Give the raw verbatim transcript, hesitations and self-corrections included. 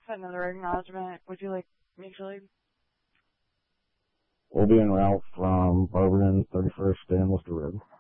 Another acknowledgement. Would you like mutual aid? We'll be en route from Barberton, thirty-first, and Worcester Road.